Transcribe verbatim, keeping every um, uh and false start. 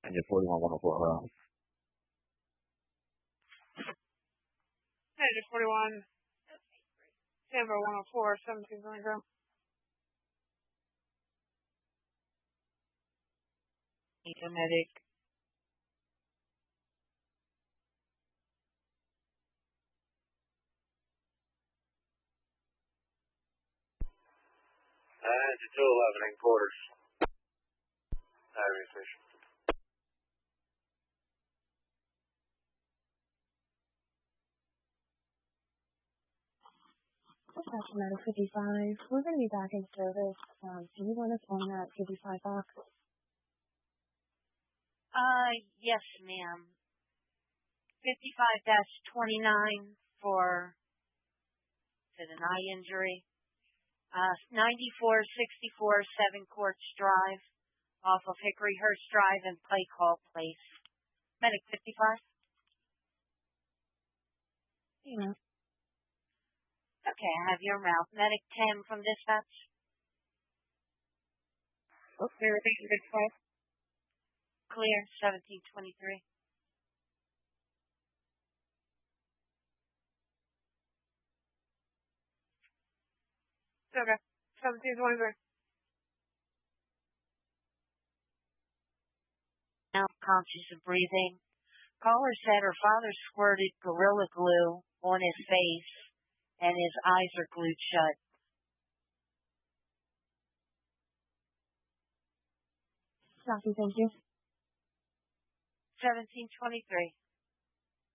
Engine forty-one, one oh four, hello. Engine forty-one, Tampa one oh four, seventeen going go. Medic. Uh, Engine two eleven in quarters. Area station. Dispatch Medic fifty-five, we're going to be back in service. Um, do you want us on that fifty-five box? Uh, yes, ma'am. fifty-five dash twenty-nine for, for the eye injury. Uh, ninety-four sixty-four Seven Courts Drive off of Hickoryhurst Drive and Pike Hall Place. Medic fifty-five? Yeah. Okay, I have your mouth. Medic ten from dispatch. Okay, repeat fifty-five. Clear, seventeen twenty-three. Okay, seventeen twenty-three. Now conscious of breathing. Caller said her father squirted Gorilla Glue on his face and his eyes are glued shut. Copy, thank you. seventeen twenty-three.